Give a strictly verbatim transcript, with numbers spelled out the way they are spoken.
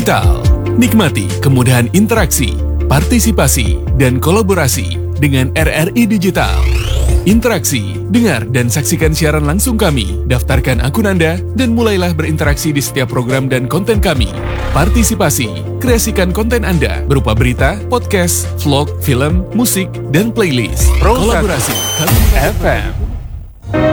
Digital. Nikmati kemudahan interaksi, partisipasi, dan kolaborasi dengan R R I Digital. Interaksi, dengar dan saksikan siaran langsung kami, daftarkan akun Anda, dan mulailah berinteraksi di setiap program dan konten kami. Partisipasi, kreasikan konten Anda berupa berita, podcast, vlog, film, musik, dan playlist. Kolaborasi F M.